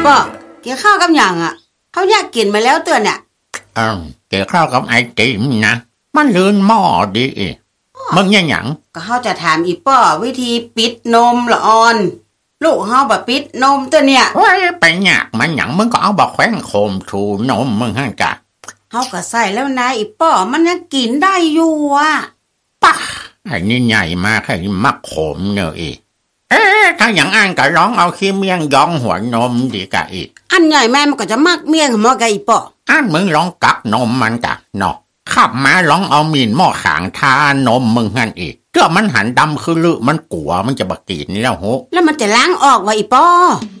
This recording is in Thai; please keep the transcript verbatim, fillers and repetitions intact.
ป้อกินข้าวกับหยังอ่ะเขาอยากกินมาแล้วเตือนเนี่ยเออเกี่ยวข้าวกับไอติมนะมันลื่นหม้อดีมึงยังหยังก็เขาจะถามอีป้อวิธีปิดนมละออนลูกเฮาบ่ปิดนมตัวเนี่ยโอ้ยไปยากมันหยังมึงก็เอาบ่แขวนโคมถูนมมึงหั่นกะเฮาก็ใส่แล้วนะอีป้อมันยังกินได้อยู่อ่ะป่ะไอ้นี่ใหญ่มากไอ้นี่มักโขมเนอะอีเอ๊ะถ้าอย่างอ่านก็ร้องเอาขี้เมียงยองหัวนมดีกะอีอันใหญ่แม่มันก็จะมักเมียงหม้อกะอีป้ออ่านมึงลองกักนมมันกะเนาะขับมาลองเอามีนหม้อขางทานมมึงหั่นอีกเจ้ามันหันดำคือลือมันกลัวมันจะบักกินนี่แล้วโหแล้วมันจะล้างออกว่าอีป้อ